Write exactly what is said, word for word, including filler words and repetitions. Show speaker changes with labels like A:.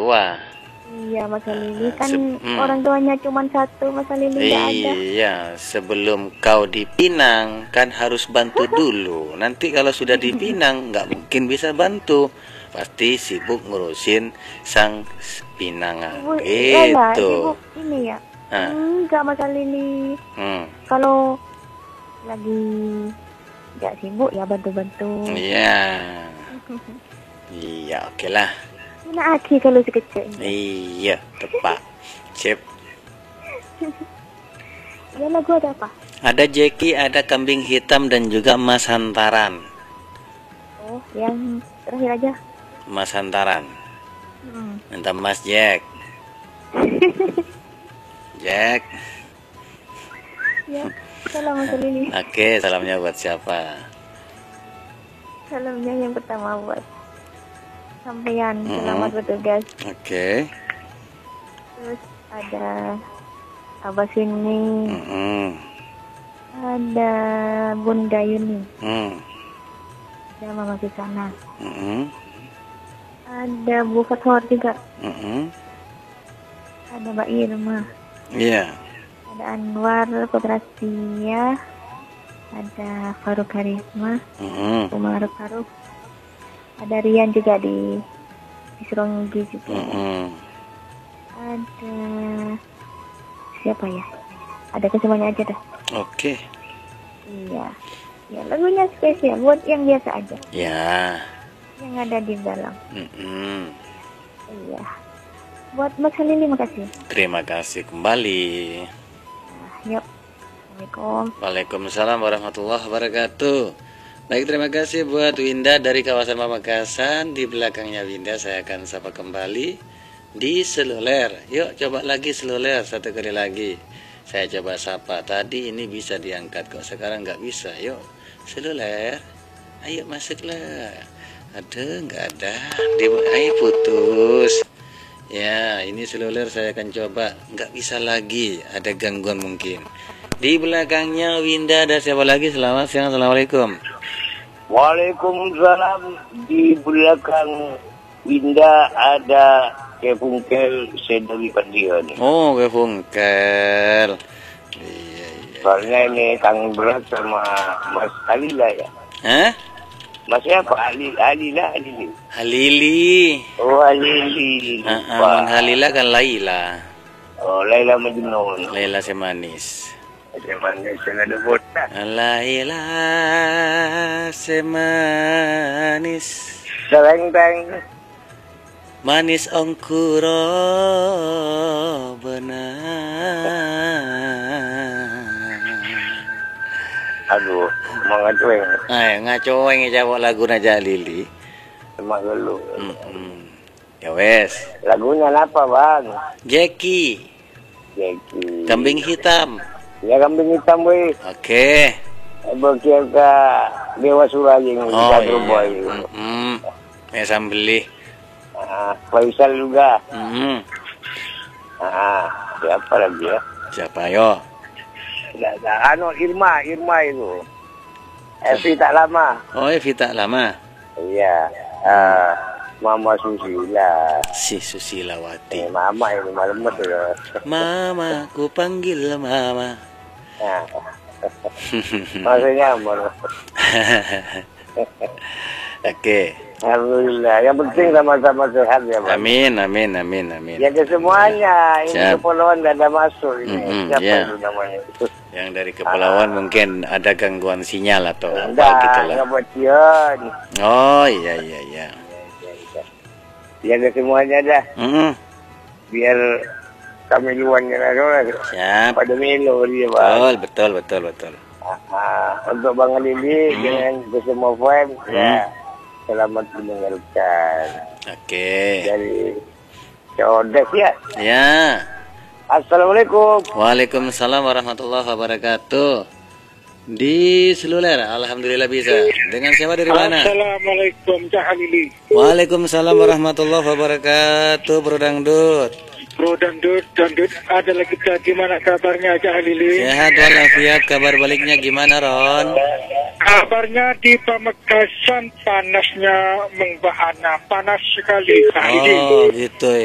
A: tua.
B: Iya, Mas Halili kan
A: Se- hmm.
B: orang tuanya cuma satu, Mas Halili nggak ada.
A: Iya, sebelum kau dipinang kan harus bantu dulu. Nanti kalau sudah dipinang nggak mungkin bisa bantu. Pasti sibuk ngurusin sang pinangan.
B: Ibu,
A: Gitu.
B: Lala, ibu ini ya.
A: Ah.
B: Enggak, Mas Halili.
A: Hmm.
B: Kalau lagi nggak sibuk ya bantu-bantu.
A: Iya. Iya, oke lah.
B: Mana Aki kalau sekecil.
A: Iya, tepat. Sip.
B: Ya lagu ada apa?
A: Ada Jeki, ada kambing hitam dan juga Mas Hantaran.
B: Oh, yang terakhir aja.
A: Mas Hantaran.
B: Hmm.
A: Minta Mas Jack. Jack.
B: Ya, salam Mas Halili.
A: Oke, salamnya buat siapa?
B: Salamnya yang pertama buat sampean,
A: Mm-mm.
B: selamat bertugas.
A: Oke.
B: Terus ada Abah Sini,
A: Mm-mm.
B: ada Bunda Yuni,
A: Mm.
B: ada Mama Kisana,
A: Mm-mm.
B: ada Bu Fathor juga,
A: Mm-mm.
B: ada Mbak Irma,
A: Iya.
B: ada Anwar Putra Setia, ada Faruk Karisma,
A: Mm-mm.
B: Umar Faruk, ada Rian juga di di Seronggi juga,
A: Mm-mm.
B: ada siapa ya? Ada kesemuanya aja dah.
A: Oke.
B: Iya, ya lagunya spesial buat yang biasa aja,
A: Ya.
B: yang ada di dalam.
A: Mm-mm.
B: Iya, buat Mas Halili makasih.
A: Terima kasih kembali.
B: Nah, yuk, Assalamualaikum.
A: Waalaikumsalam warahmatullahi wabarakatuh. Baik, terima kasih buat Winda dari kawasan Pamekasan. Di belakangnya Winda saya akan sapa kembali di seluler. Yuk coba lagi seluler satu kali lagi. Saya coba sapa. Tadi ini bisa diangkat kok, sekarang nggak bisa. Yuk seluler. Ayo masuklah. Ada nggak ada? Di, ayo putus. Ya, ini seluler saya akan coba. Nggak bisa lagi. Ada gangguan mungkin. Di belakangnya Winda ada siapa lagi? Selamat siang, assalamualaikum.
C: Waalaikumsalam. Di belakang Winda ada Kepungkel Sedawi Pandian.
A: Oh, ke Fungkel. Iya, iya.
C: Soalnya ini Kang Berat sama Mas Alila ya.
A: Hah?
C: Mas siapa? Ali, Alila, Alili.
A: Halili.
C: Oh, Alili.
A: Ah, ah,
C: Lupa.
A: Mang Halila kan Laila.
C: Oh, Laila Majnun.
A: Laila semanis.
C: Memang saya ada botak.
A: Laila semanis.
C: Sereng-teng.
A: Manis ongkuro benar.
C: Aduh, mga cueng.
A: Ay, ngacoeng jawab lagu Naja Lili.
C: Emang dulu.
A: Mm-mm. Ya wes.
C: Lagunya apa, Bang?
A: Jeki,
C: Jeki.
A: kambing hitam.
C: Ya kambing hitam, weh.
A: Oke.
C: Berkira ke Dewa Suraying.
A: Oh
C: iya.
A: iya. Mm-mm. Ya sambeli.
C: Ah, Faisal juga.
A: Mm-mm.
C: Ah, siapa lagi ya?
A: Siapa yo?
C: Tidak, tidak. Anu, Irma, Irma itu. Evi tak lama.
A: Oh, Evi tak lama.
C: Iya. Ah, Mama Susila.
A: Si Susilawati.
C: Eh, Mama ini malam itu ya.
A: Mama, ku panggil Mama.
C: Nah. Maksudnya amor.
A: Oke.
C: Alhamdulillah. Yang penting sama-sama sehat ya, Bang.
A: Amin, amin, amin, amin.
C: Ya ke semuanya. Ini
A: Siap.
C: kepulauan tidak ada masuk ini.
A: Mm-mm,
C: Siapa
A: ya.
C: itu namanya?
A: Yang dari kepulauan mungkin ada gangguan sinyal atau apa
C: Enggak,
A: gitu lah.
C: enggak buat Cion.
A: Oh iya iya iya.
C: Ya ke semuanya dah.
A: Mm-mm.
C: Biar kami luannya lah.
A: Siap.
C: Pada melo dia, Bang.
A: Betul, betul, betul, betul.
C: Ah, untuk Bang Lili
A: Hmm.
C: dengan semua fans ya selamat mendengarkan
A: Oke.
C: dari Codes ya.
A: Ya.
C: Assalamualaikum.
A: Waalaikumsalam warahmatullahi wabarakatuh. Di seluler, alhamdulillah bisa. Dengan siapa dari mana?
D: Assalamualaikum Cak Halili.
A: Waalaikumsalam warahmatullahi wabarakatuh, Bro Dangdut.
D: Bro Dangdut, Dangdut adalah kita. Gimana kabarnya Cak Halili?
A: Sehat walafiat, kabar baliknya gimana, Ron?
D: Kabarnya di Pamekasan panasnya mengbahana, panas sekali Cak Halili.
A: Oh, gitu